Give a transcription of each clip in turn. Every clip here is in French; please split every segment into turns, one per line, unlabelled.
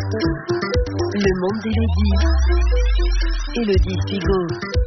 Le monde d'Élodie. Élodie Spigo.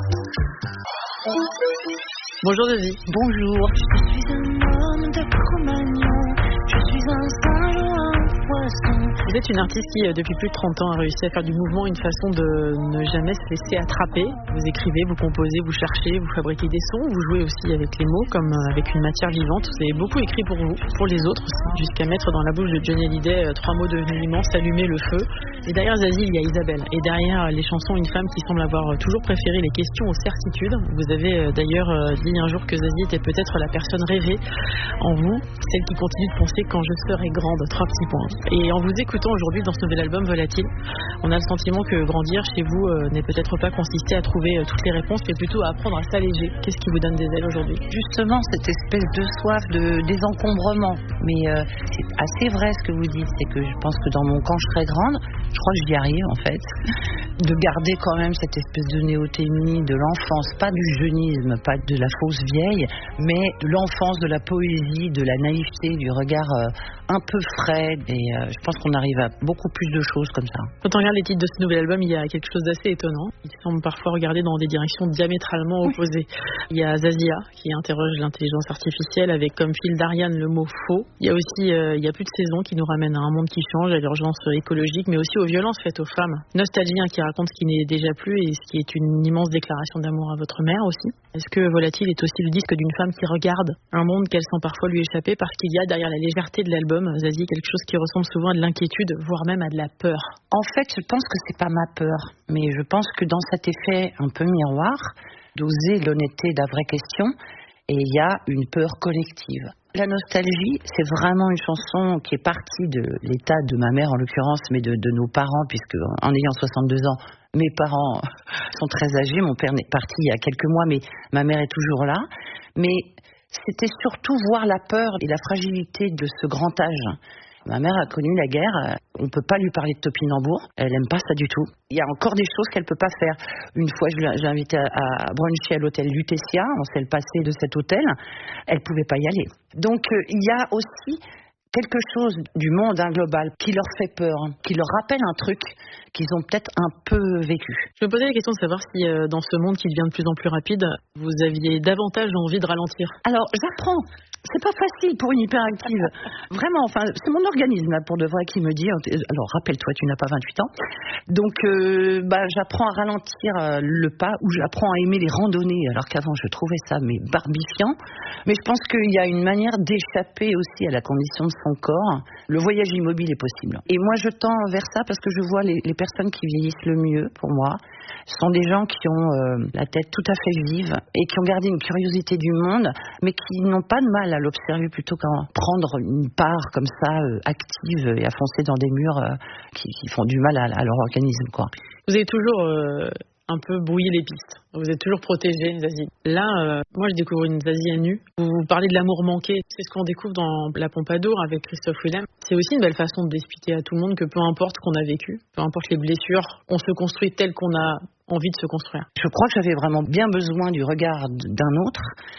Bonjour Zazie.
Bonjour. Je suis un homme de Cro-Magnon. Je suis un singe ou un poisson.
Vous êtes une artiste qui, depuis plus de 30 ans, a réussi à faire du mouvement une façon de ne jamais se laisser attraper. Vous écrivez, vous composez, vous cherchez, vous fabriquez des sons, vous jouez aussi avec les mots, comme avec une matière vivante. Vous avez beaucoup écrit pour vous, pour les autres aussi, jusqu'à mettre dans la bouche de Johnny Hallyday 3 mots devenus immenses, allumer le feu. Et derrière Zazie, il y a Isabelle. Et derrière les chansons, une femme qui semble avoir toujours préféré les questions aux certitudes. Vous avez d'ailleurs dit un jour que Zazie était peut-être la personne rêvée en vous, celle qui continue de penser quand je serai grande. 3 petits points. Et en vous écoutant aujourd'hui dans ce nouvel album Volatile, on a le sentiment que grandir chez vous n'est peut-être pas consisté à trouver toutes les réponses, mais plutôt à apprendre à s'alléger. Qu'est-ce qui vous donne des ailes aujourd'hui?
Justement, cette espèce de soif de désencombrement. Mais c'est assez vrai ce que vous dites. C'est que je pense que dans mon quand je serai grande, je crois que j'y arrive en fait, de garder quand même cette espèce de néoténie de l'enfance, pas du jeunisme, pas de la fausse vieille, mais de l'enfance, de la poésie, de la naïveté, du regard un peu frais. Et je pense qu'on arrive à beaucoup plus de choses comme ça.
Quand on regarde les titres de ce nouvel album, il y a quelque chose d'assez étonnant. Il semble parfois regarder dans des directions diamétralement opposées. Il y a Zazia qui interroge l'intelligence artificielle avec comme fil d'Ariane le mot faux. Il y a aussi il y a plus de saison qui nous ramène à un monde qui change, à l'urgence écologique, mais aussi aux violences faites aux femmes. Nostalgie qui raconte ce qui n'est déjà plus et ce qui est une immense déclaration d'amour à votre mère aussi. Est-ce que Volatile est aussi le disque d'une femme qui regarde un monde qu'elle sent parfois lui échapper parce qu'il y a derrière la légèreté de l'album, Zazie, quelque chose qui ressemble souvent à de l'inquiétude, voire même à de la peur?
En fait, je pense que c'est pas ma peur, mais je pense que dans cet effet un peu miroir, d'oser l'honnêteté de la vraie question, et il y a une peur collective. La nostalgie, c'est vraiment une chanson qui est partie de l'état de ma mère en l'occurrence, mais de nos parents, puisque en ayant 62 ans, mes parents sont très âgés, mon père est parti il y a quelques mois, mais ma mère est toujours là. Mais c'était surtout voir la peur et la fragilité de ce grand âge. Ma mère a connu la guerre, on ne peut pas lui parler de topinambour, elle n'aime pas ça du tout. Il y a encore des choses qu'elle ne peut pas faire. Une fois, je l'ai invitée à bruncher à l'hôtel Lutetia, on sait le passé de cet hôtel, elle ne pouvait pas y aller. Donc il y a aussi quelque chose du monde global qui leur fait peur, qui leur rappelle un truc qu'ils ont peut-être un peu vécu.
Je me posais la question de savoir si dans ce monde qui devient de plus en plus rapide, vous aviez davantage envie de ralentir.
Alors j'apprends. C'est pas facile pour une hyperactive. Vraiment, enfin, c'est mon organisme, là, pour de vrai, qui me dit, alors, rappelle-toi, tu n'as pas 28 ans. Donc, j'apprends à ralentir le pas, ou j'apprends à aimer les randonnées, alors qu'avant, je trouvais ça, mais barbifiant. Mais je pense qu'il y a une manière d'échapper aussi à la condition de son corps. Le voyage immobile est possible. Et moi, je tends vers ça parce que je vois les personnes qui vieillissent le mieux, pour moi. Ce sont des gens qui ont la tête tout à fait vive et qui ont gardé une curiosité du monde, mais qui n'ont pas de mal à l'observer plutôt qu'à prendre une part comme ça active et à foncer dans des murs qui font du mal à leur organisme, quoi.
Vous avez toujours un peu brouillé les pistes. Vous êtes toujours protégée, Zazie. Là, moi, je découvre une Zazie à nu. Vous parlez de l'amour manqué. C'est ce qu'on découvre dans La Pompadour avec Christophe Willem. C'est aussi une belle façon d'expliquer à tout le monde que peu importe ce qu'on a vécu, peu importe les blessures, on se construit tel qu'on a envie de se construire.
Je crois que j'avais vraiment bien besoin du regard d'un autre,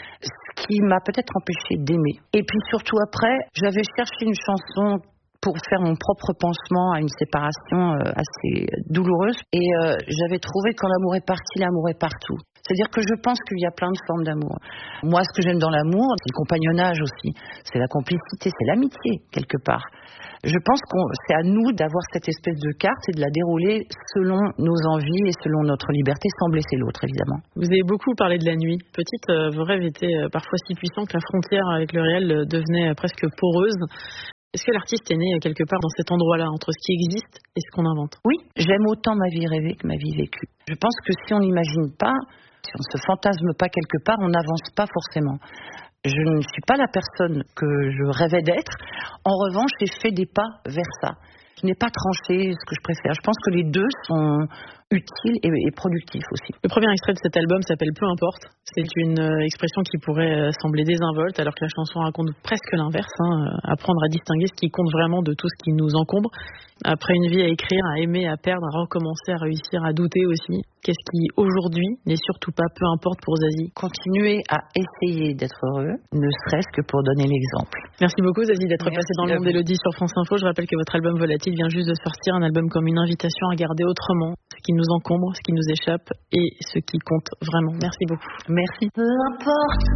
ce qui m'a peut-être empêché d'aimer. Et puis surtout après, j'avais cherché une chanson pour faire mon propre pansement à une séparation assez douloureuse. Et j'avais trouvé quand l'amour est parti, l'amour est partout. C'est-à-dire que je pense qu'il y a plein de formes d'amour. Moi, ce que j'aime dans l'amour, c'est le compagnonnage aussi. C'est la complicité, c'est l'amitié, quelque part. Je pense que c'est à nous d'avoir cette espèce de carte et de la dérouler selon nos envies et selon notre liberté, sans blesser l'autre, évidemment.
Vous avez beaucoup parlé de la nuit. Petite, vos rêves étaient parfois si puissants que la frontière avec le réel devenait presque poreuse. Est-ce que l'artiste est né quelque part dans cet endroit-là, entre ce qui existe et ce qu'on invente?
Oui, j'aime autant ma vie rêvée que ma vie vécue. Je pense que si on n'imagine pas, si on ne se fantasme pas quelque part, on n'avance pas forcément. Je ne suis pas la personne que je rêvais d'être. En revanche, j'ai fait des pas vers ça. Je n'ai pas tranché ce que je préfère. Je pense que les deux sont utile et productif aussi.
Le premier extrait de cet album s'appelle Peu importe. C'est une expression qui pourrait sembler désinvolte alors que la chanson raconte presque l'inverse. Apprendre à distinguer ce qui compte vraiment de tout ce qui nous encombre. Après une vie à écrire, à aimer, à perdre, à recommencer, à réussir, à douter aussi. Qu'est-ce qui aujourd'hui n'est surtout pas peu importe pour Zazie?
Continuer à essayer d'être heureux, ne serait-ce que pour donner l'exemple.
Merci beaucoup Zazie d'être passée dans le monde d'Élodie sur France Info. Je rappelle que votre album Volatile vient juste de sortir, un album comme une invitation à regarder autrement ce qui nous encombre, ce qui nous échappe et ce qui compte vraiment. Merci beaucoup.
Merci.
Peu importe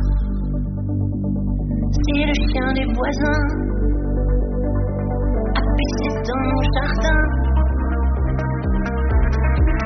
si le chien des voisins a pissé dans mon jardin.